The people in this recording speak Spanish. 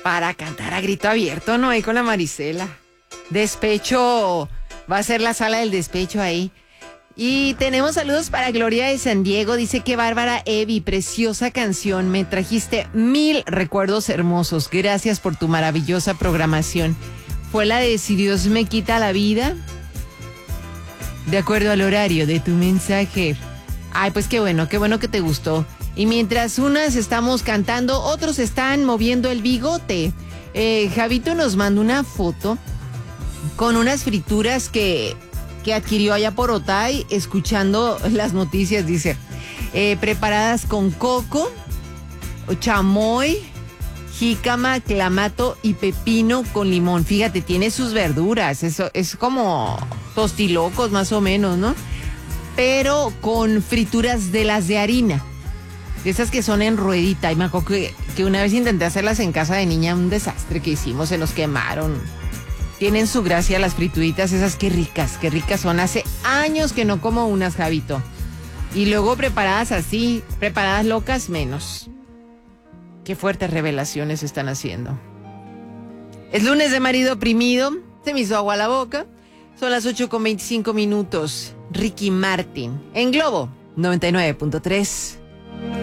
para cantar a grito abierto, ¿no? Ahí con la Marisela. Despecho, va a ser la sala del despecho ahí. Y tenemos saludos para Gloria de San Diego. Dice que Bárbara Evi, preciosa canción. Me trajiste 1000 recuerdos hermosos. Gracias por tu maravillosa programación. Fue la de Si Dios me quita la vida, de acuerdo al horario de tu mensaje. Ay, pues qué bueno que te gustó. Y mientras unas estamos cantando, otros están moviendo el bigote. Javito nos mandó una foto con unas frituras que adquirió allá por Otay, escuchando las noticias, dice. Preparadas con coco, chamoy, jícama, clamato y pepino con limón. Fíjate, tiene sus verduras, eso es como tostilocos más o menos, ¿no? Pero con frituras de las de harina, de esas que son en ruedita. Y me acuerdo que una vez intenté hacerlas en casa de niña, un desastre que hicimos, se nos quemaron. Tienen su gracia las frituritas esas, qué ricas son. Hace años que no como unas, Javito. Y luego preparadas así, preparadas locas, menos. Qué fuertes revelaciones están haciendo. Es lunes de marido oprimido, se me hizo agua a la boca. Son las 8:25. Ricky Martin, en Globo 99.3.